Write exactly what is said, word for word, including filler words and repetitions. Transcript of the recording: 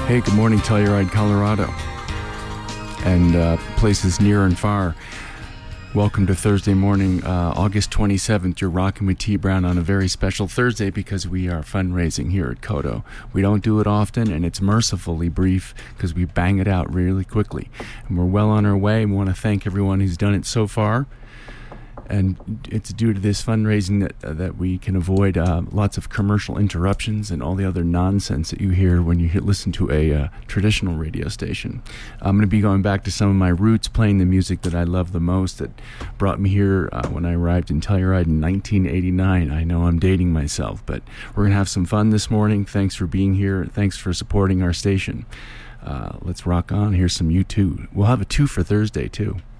Hey, good morning, Telluride, Colorado, and uh, places near and far. Welcome to Thursday morning, uh, August twenty-seventh. You're rocking with T. Brown on a very special Thursday because we are fundraising here at Kodo. We don't do it often, and it's mercifully brief because we bang it out really quickly. And we're well on our way. We want to thank everyone who's done it so far. And it's due to this fundraising that uh, that we can avoid uh, lots of commercial interruptions and all the other nonsense that you hear when you hear, listen to a uh, traditional radio station. I'm going to be going back to some of my roots, playing the music that I love the most, that brought me here uh, when I arrived in Telluride in nineteen eighty-nine. I know I'm dating myself, but we're going to have some fun this morning. Thanks for being here. Thanks for supporting our station. Uh, let's rock on. Here's some U two. We'll have a two for Thursday, too.